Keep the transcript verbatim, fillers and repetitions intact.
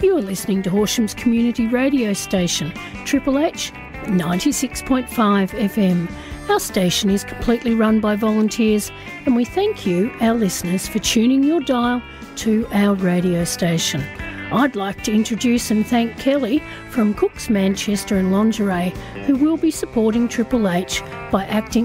You are listening to Horsham's community radio station, Triple H ninety-six point five F M. Our station is completely run by volunteers, and we thank you, our listeners, for tuning your dial to our radio station. I'd like to introduce and thank Kelly from Cooks Manchester and Lingerie, who will be supporting Triple H by acting